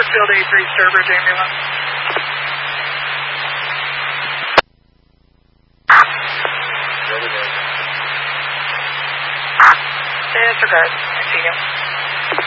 Field 83 Sturbridge ambulance. Disregard. I see you.